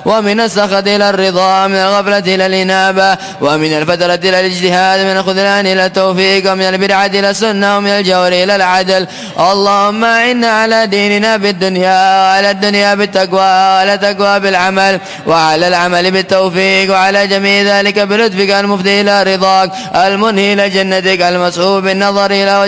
ومن السخط إلى الرضا، من الغفلة إلى الإنابة، ومن الفترة إلى الاجتهاد، من الخذلان إلى التوفيق، ومن البدعة إلى السنة، ومن الجور إلى العدل. اللهم إنا على ديننا بالدنيا، وعلى الدنيا بالتقوى، وعلى التقوى بالعمل، وعلى العمل بالتوفيق، وعلى جميع ذلك بلطفك المفضي إلى رضاك، المنهي إلى جنتك، المصحوب بالنظر إلى